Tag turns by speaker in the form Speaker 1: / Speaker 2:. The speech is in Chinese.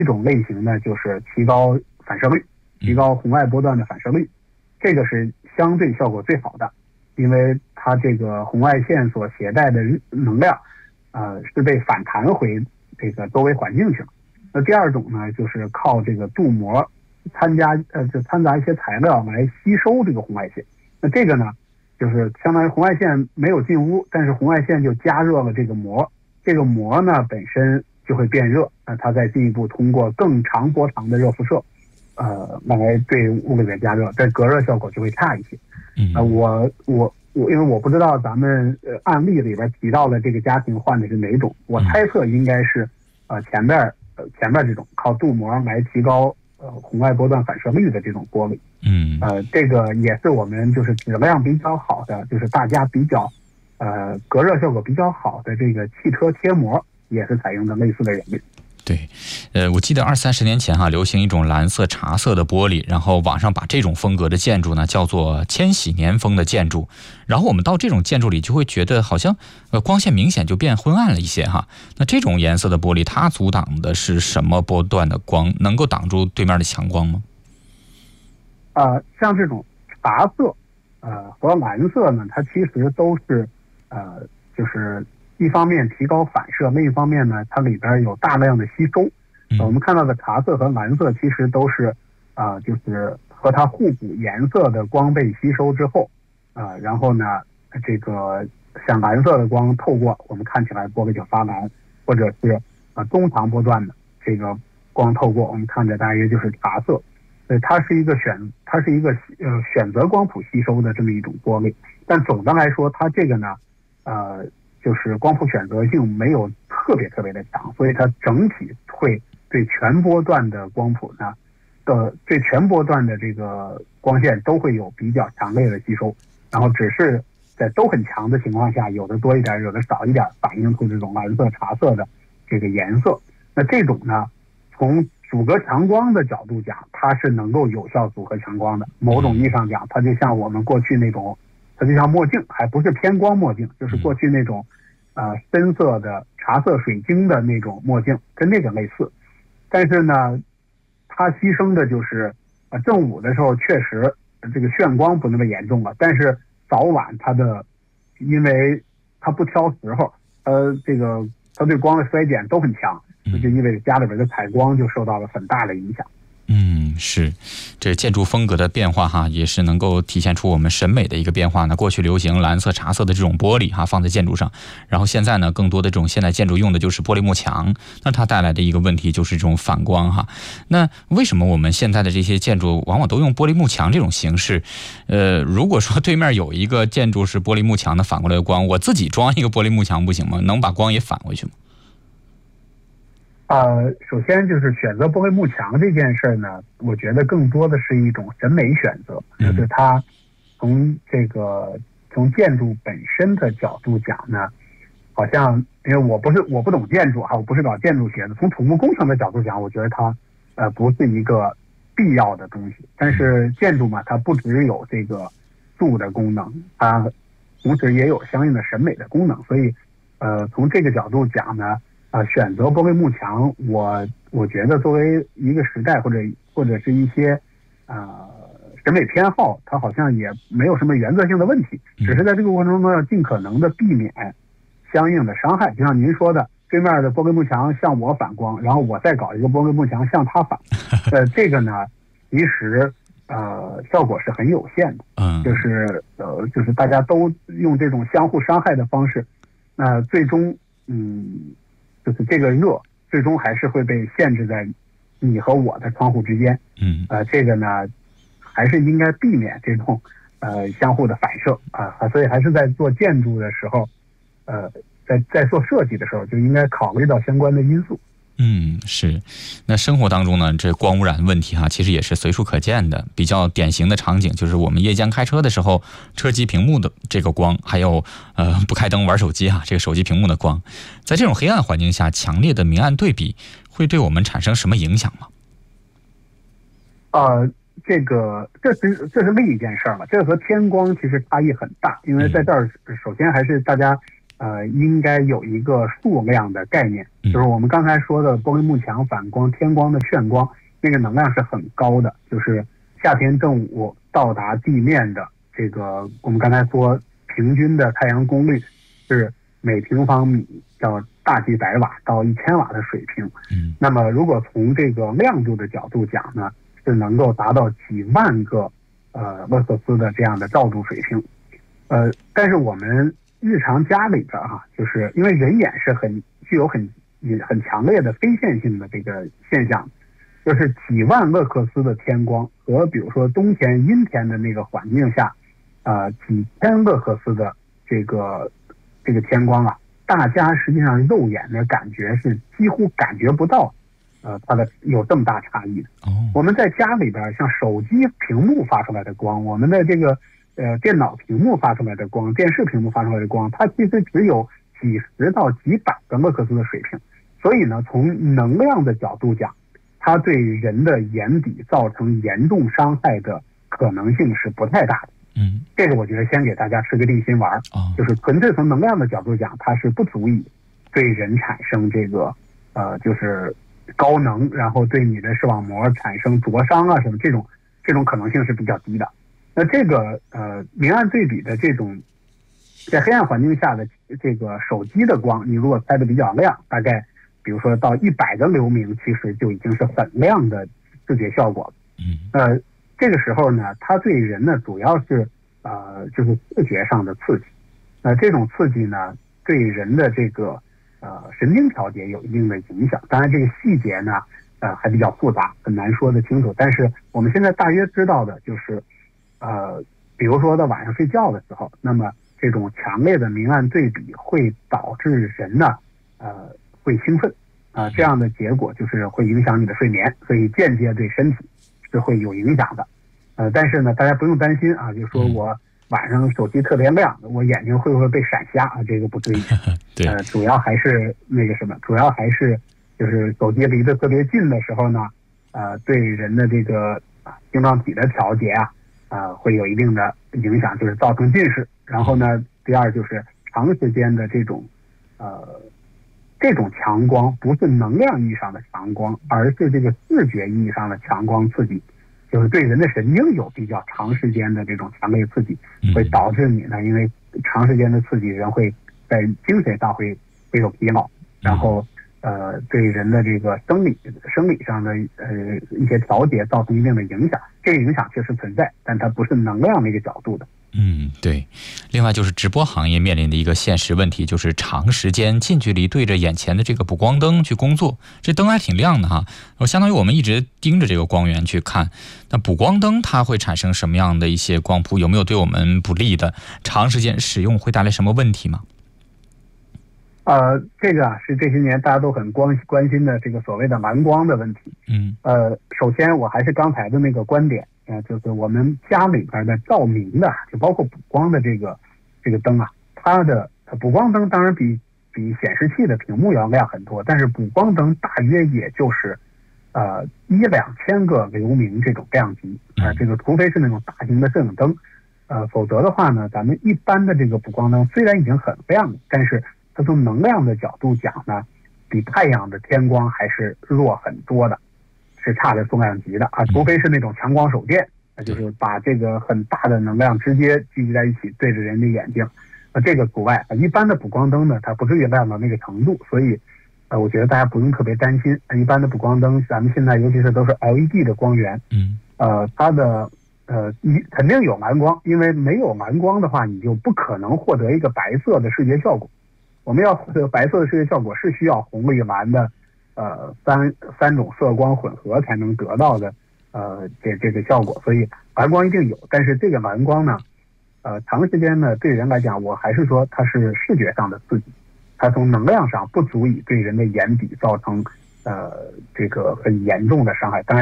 Speaker 1: 一种类型呢，就是提高反射率，提高红外波段的反射率，这个是相对效果最好的，因为它这个红外线所携带的能量，是被反弹回这个周围环境去了。那第二种呢，就是靠这个镀膜掺杂一些材料来吸收这个红外线。那这个呢，就是相当于红外线没有进屋，但是红外线就加热了这个膜，这个膜呢本身就会变热，它再进一步通过更长波长的热辐射，来对物里面加热，但隔热效果就会差一些。因为我不知道咱们案例里边提到的这个家庭换的是哪种，我猜测应该是前面这种靠镀膜来提高红外波段反射率的这种玻璃。这个也是我们就是质量比较好的，就是大家比较隔热效果比较好的这个汽车贴膜，也是采用的类似的原理。
Speaker 2: 对，我记得20-30年前流行一种蓝色茶色的玻璃，然后网上把这种风格的建筑呢叫做千禧年风的建筑，然后我们到这种建筑里就会觉得好像光线明显就变昏暗了一些哈。那这种颜色的玻璃它阻挡的是什么波段的光？能够挡住对面的强光吗？
Speaker 1: 像这种茶色和蓝色呢，它其实都是就是一方面提高反射，另一方面呢，它里边有大量的吸收。我们看到的茶色和蓝色其实都是就是和它互补颜色的光被吸收之后，然后呢，这个像蓝色的光透过，我们看起来玻璃就发蓝，或者是中长波段的这个光透过，我们看着大约就是茶色。它是一个选择光谱吸收的这么一种玻璃，但总的来说，它这个呢，就是光谱选择性没有特别的强，所以它整体会对全波段的光谱呢，对全波段的这个光线都会有比较强烈的吸收，然后只是在都很强的情况下，有的多一点，有的少一点，反映出这种蓝色、茶色的这个颜色。那这种呢，从阻隔强光的角度讲，它是能够有效阻隔强光的。某种意义上讲，它就像我们过去那种，它就像墨镜，还不是偏光墨镜，就是过去那种深色的茶色水晶的那种墨镜，跟那个类似。但是呢，它牺牲的就是正午的时候确实这个眩光不那么严重了，但是早晚因为它不挑时候，它对光的衰减都很强，就意味着家里边的采光就受到了很大的影响。
Speaker 2: 是，这建筑风格的变化也是能够体现出我们审美的一个变化呢。过去流行蓝色、茶色的这种玻璃放在建筑上，然后现在呢，更多的这种现代建筑用的就是玻璃幕墙，那它带来的一个问题就是这种反光那为什么我们现在的这些建筑往往都用玻璃幕墙这种形式？如果说对面有一个建筑是玻璃幕墙的反过来的光，我自己装一个玻璃幕墙不行吗？能把光也反回去吗？
Speaker 1: 首先就是选择玻璃幕墙这件事呢，我觉得更多的是一种审美选择，就是它从建筑本身的角度讲呢，好像因为我不懂建筑我不是搞建筑学的，从土木工程的角度讲，我觉得它不是一个必要的东西。但是建筑嘛，它不只有这个住的功能，它同时也有相应的审美的功能，所以从这个角度讲呢。选择玻璃幕墙，我觉得作为一个时代或者是一些审美偏好，它好像也没有什么原则性的问题，只是在这个过程中要尽可能的避免相应的伤害。就像您说的，对面的玻璃幕墙向我反光，然后我再搞一个玻璃幕墙向他反，这个呢，其实效果是很有限的。就是大家都用这种相互伤害的方式，最终就是这个热最终还是会被限制在你和我的窗户之间。这个呢，还是应该避免这种相互的反射所以还是在做建筑的时候，在做设计的时候就应该考虑到相关的因素。
Speaker 2: 是。那生活当中呢，这光污染问题其实也是随处可见的。比较典型的场景就是我们夜间开车的时候，车机屏幕的这个光，还有不开灯玩手机这个手机屏幕的光，在这种黑暗环境下，强烈的明暗对比会对我们产生什么影响吗？
Speaker 1: 这是另一件事了。这和天光其实差异很大，因为在这儿首先还是大家应该有一个数量的概念，就是我们刚才说的玻璃幕墙反光、天光的眩光，那个能量是很高的，就是夏天正午到达地面的这个，我们刚才说平均的太阳功率是每平方米叫大几百瓦到1000瓦的水平。那么如果从这个亮度的角度讲呢，是能够达到几万个勒克斯的这样的照度水平。但是我们日常家里边就是因为人眼是具有很强烈的非线性的这个现象，就是几万勒克斯的天光和比如说冬天阴天的那个环境下，几千勒克斯的这个天光大家实际上肉眼的感觉是几乎感觉不到，它的有这么大差异的。我们在家里边，像手机屏幕发出来的光，我们的这个电脑屏幕发出来的光，电视屏幕发出来的光，它其实只有几十到几百个勒克斯的水平。所以呢，从能量的角度讲，它对人的眼底造成严重伤害的可能性是不太大的。这个我觉得先给大家吃个定心丸，就是纯粹从能量的角度讲，它是不足以对人产生这个就是高能，然后对你的视网膜产生灼伤什么这种可能性是比较低的。那这个明暗对比的这种在黑暗环境下的这个手机的光，你如果拍的比较亮，大概比如说到100个流明，其实就已经是很亮的视觉效果了。这个时候呢，它对人呢主要是就是视觉上的刺激。这种刺激呢，对人的这个神经调节有一定的影响。当然，这个细节呢还比较复杂，很难说得清楚。但是我们现在大约知道的就是，比如说到晚上睡觉的时候，那么这种强烈的明暗对比会导致人呢会兴奋这样的结果就是会影响你的睡眠，所以间接对身体是会有影响的。但是呢，大家不用担心就说我晚上手机特别亮，我眼睛会不会被闪瞎这个不至于。主要还是那个什么，主要还是就是手机离得特别近的时候呢，对人的这个晶状体的调节会有一定的影响，就是造成近视。然后呢，第二就是长时间的这种强光，不是能量意义上的强光，而是这个视觉意义上的强光刺激，就是对人的神经有比较长时间的这种强烈刺激，会导致你呢，因为长时间的刺激，人会在精神上会有疲劳，然后对人的这个生理上的一些调节造成一定的影响。这个影响确实存在，但它不是能量那个角度的。
Speaker 2: 对。另外就是直播行业面临的一个现实问题，就是长时间近距离对着眼前的这个补光灯去工作，这灯还挺亮的相当于我们一直盯着这个光源去看。那补光灯它会产生什么样的一些光谱？有没有对我们不利的？长时间使用会带来什么问题吗？
Speaker 1: 这个是这些年大家都很关心的这个所谓的蓝光的问题。首先我还是刚才的那个观点，就是我们家里边的照明的，就包括补光的这个灯它的补光灯当然比显示器的屏幕要亮很多，但是补光灯大约也就是1-2千个流明这种量级这个除非是那种大型的摄影灯，否则的话呢，咱们一般的这个补光灯虽然已经很亮了，但是它从能量的角度讲呢，比太阳的天光还是弱很多的，是差着重量级的除非是那种强光手电，就是把这个很大的能量直接聚集在一起对着人的眼睛，这个除外。一般的补光灯呢，它不至于亮到那个程度，所以我觉得大家不用特别担心。一般的补光灯，咱们现在尤其是都是 LED 的光源，它的肯定有蓝光，因为没有蓝光的话，你就不可能获得一个白色的视觉效果。我们要获得白色的视觉效果，是需要红绿蓝的三种色光混合才能得到的这个效果。所以蓝光一定有，但是这个蓝光呢，长时间呢对人来讲，我还是说它是视觉上的刺激，它从能量上不足以对人的眼底造成这个很严重的伤害。当然